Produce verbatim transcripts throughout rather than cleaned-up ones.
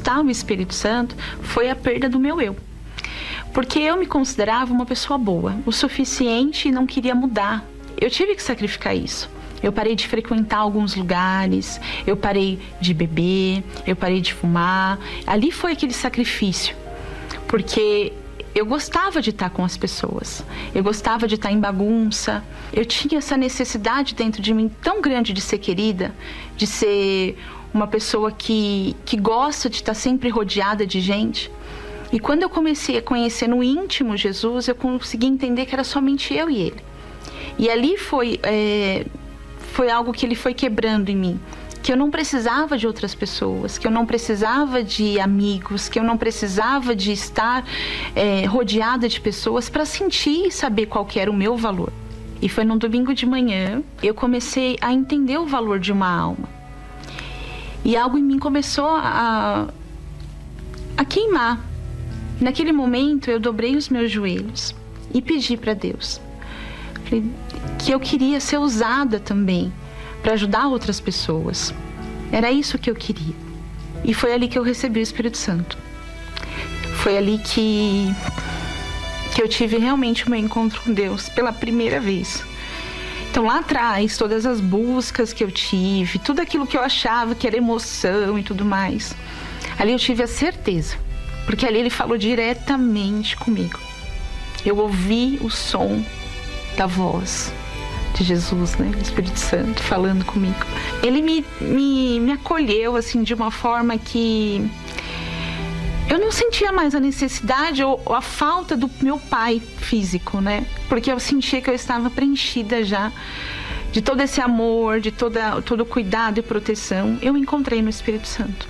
conquistar o Espírito Santo foi a perda do meu eu. Porque eu me considerava uma pessoa boa, o suficiente e não queria mudar. Eu tive que sacrificar isso. Eu parei de frequentar alguns lugares, eu parei de beber, eu parei de fumar. Ali foi aquele sacrifício, porque eu gostava de estar com as pessoas, eu gostava de estar em bagunça, eu tinha essa necessidade dentro de mim tão grande de ser querida, de ser uma pessoa que, que gosta de estar sempre rodeada de gente. E quando eu comecei a conhecer no íntimo Jesus, eu consegui entender que era somente eu e ele. E ali foi, é, foi algo que ele foi quebrando em mim. Que eu não precisava de outras pessoas, que eu não precisava de amigos, que eu não precisava de estar é, rodeada de pessoas para sentir e saber qual que era o meu valor. E foi num domingo de manhã, eu comecei a entender o valor de uma alma. E algo em mim começou a, a queimar. Naquele momento, eu dobrei os meus joelhos e pedi para Deus que eu queria ser usada também para ajudar outras pessoas. Era isso que eu queria. E foi ali que eu recebi o Espírito Santo. Foi ali que, que eu tive realmente o meu encontro com Deus pela primeira vez. Então lá atrás, todas as buscas que eu tive, tudo aquilo que eu achava que era emoção e tudo mais, ali eu tive a certeza, porque ali ele falou diretamente comigo. Eu ouvi o som da voz de Jesus, né? O Espírito Santo falando comigo. Ele me, me, me acolheu assim de uma forma que eu não sentia mais a necessidade ou, ou a falta do meu pai físico, né? Porque eu sentia que eu estava preenchida já de todo esse amor, de toda, todo o cuidado e proteção. Eu encontrei no Espírito Santo.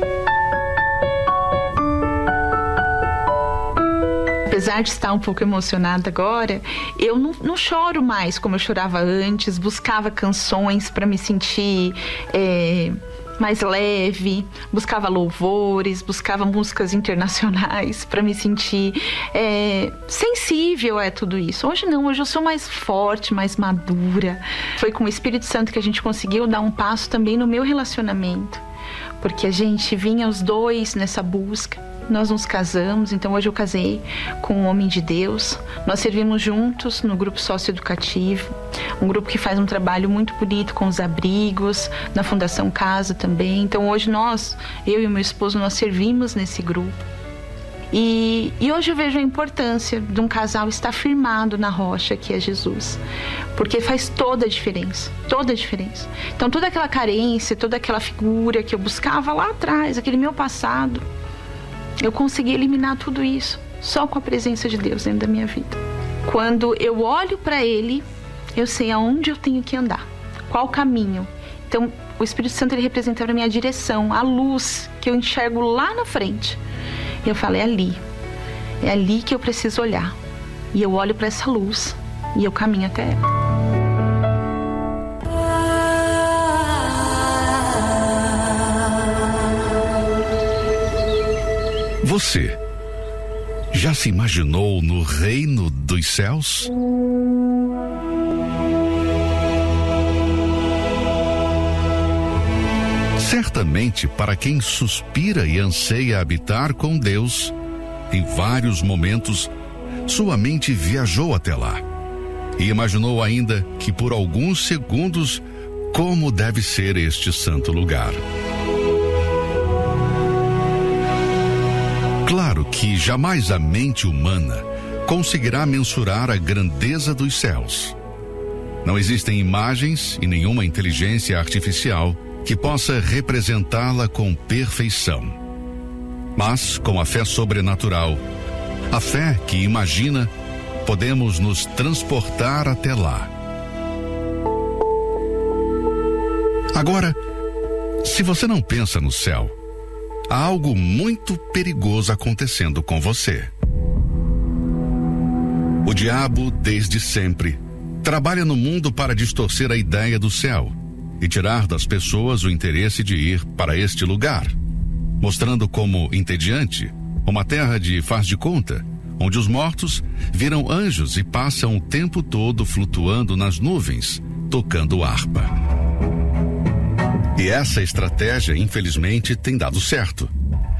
Apesar de estar um pouco emocionada agora, eu não, não choro mais como eu chorava antes. Buscava canções para me sentir é, mais leve, buscava louvores, buscava músicas internacionais para me sentir é, sensível a tudo isso. Hoje não, hoje eu sou mais forte, mais madura. Foi com o Espírito Santo que a gente conseguiu dar um passo também no meu relacionamento, porque a gente vinha os dois nessa busca. Nós nos casamos, então hoje eu casei com um homem de Deus. Nós servimos juntos no grupo socioeducativo, um grupo que faz um trabalho muito bonito com os abrigos, na Fundação Casa também. Então hoje nós, eu e o meu esposo, nós servimos nesse grupo. E, e hoje eu vejo a importância de um casal estar firmado na rocha que é Jesus, porque faz toda a diferença, toda a diferença. Então toda aquela carência, toda aquela figura que eu buscava lá atrás, aquele meu passado, eu consegui eliminar tudo isso só com a presença de Deus dentro da minha vida. Quando eu olho para Ele, eu sei aonde eu tenho que andar, qual caminho. Então, o Espírito Santo, ele representa para mim a direção, a luz que eu enxergo lá na frente. E eu falo, é ali, é ali que eu preciso olhar. E eu olho para essa luz e eu caminho até ela. Você já se imaginou no reino dos céus? Certamente, para quem suspira e anseia habitar com Deus, em vários momentos, sua mente viajou até lá e imaginou ainda que por alguns segundos como deve ser este santo lugar. Claro que jamais a mente humana conseguirá mensurar a grandeza dos céus. Não existem imagens e nenhuma inteligência artificial que possa representá-la com perfeição. Mas, com a fé sobrenatural, a fé que imagina, podemos nos transportar até lá. Agora, se você não pensa no céu, há algo muito perigoso acontecendo com você. O diabo, desde sempre, trabalha no mundo para distorcer a ideia do céu e tirar das pessoas o interesse de ir para este lugar, mostrando como entediante uma terra de faz de conta, onde os mortos viram anjos e passam o tempo todo flutuando nas nuvens, tocando harpa. E essa estratégia, infelizmente, tem dado certo.